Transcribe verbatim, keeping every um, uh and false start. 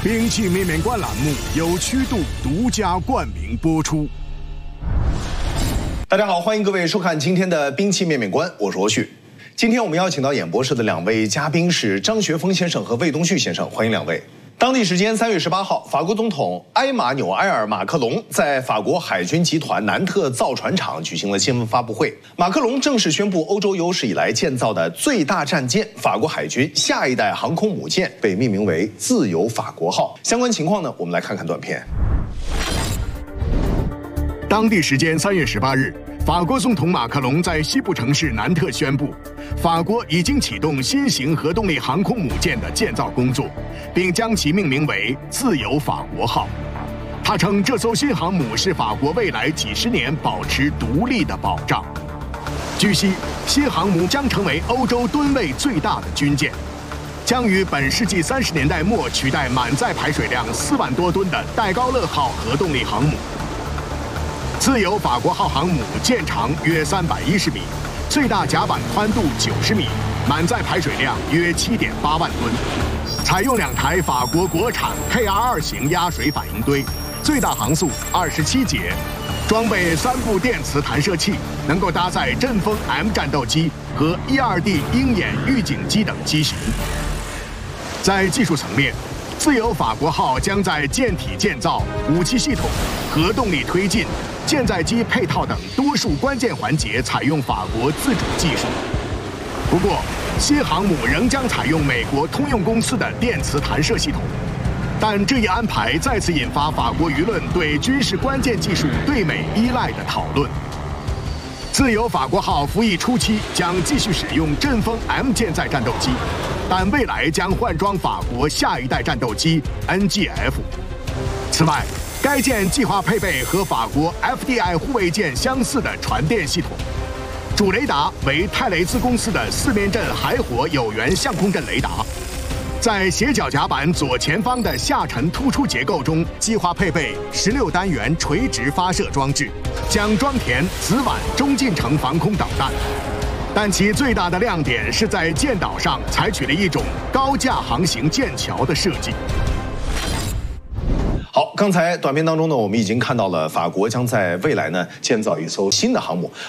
兵器面面观栏目由曲度独家冠名播出。 大家好，欢迎各位收看今天的兵器面面观，我是罗旭。今天我们邀请到演播室的两位嘉宾是张学峰先生和魏东旭先生，欢迎两位。当地时间三月十八号，法国总统埃马纽埃尔·马克龙在法国海军集团南特造船厂举行了新闻发布会。马克龙正式宣布，欧洲有史以来建造的最大战舰——法国海军下一代航空母舰被命名为“自由法国号”。相关情况呢，我们来看看短片。 当地时间三月十八日，法国总统马克龙在西部城市南特宣布，法国已经启动新型核动力航空母舰的建造工作，并将其命名为“自由法国号”。他称，这艘新航母是法国未来几十年保持独立的保障。据悉，新航母将成为欧洲吨位最大的军舰，将于本世纪三十年代末取代满载排水量四万多吨的戴高乐号核动力航母。自由法国号航母舰长约三百一十米，最大甲板宽度九十米，满载排水量约七点八万吨。采用两台法国国产 K R 二型压水反应堆，最大航速二十七节，装备三部电磁弹射器，能够搭载阵风 M 战斗机和 E 二 D 鹰眼预警机等机型。在技术层面，自由法国号将在舰体建造、武器系统、核动力推进、舰载机配套等多数关键环节采用法国自主技术。不过，新航母仍将采用美国通用公司的电磁弹射系统，但这一安排再次引发法国舆论对军事关键技术对美依赖的讨论。自由法国号服役初期将继续使用阵风 M 舰载战斗机，但未来将换装法国下一代战斗机 N G F。此外，该舰计划配备和法国 F D I 护卫舰相似的传电系统，主雷达为泰雷兹公司的四面阵海火有源相控阵雷达。在斜角甲板左前方的下沉突出结构中，计划配备十六单元垂直发射装置，将装填紫菀中近程防空导弹。但其最大的亮点是在舰岛上采取了一种高架航行舰桥的设计。 好，刚才短片当中呢，我们已经看到了法国将在未来呢建造一艘新的航母，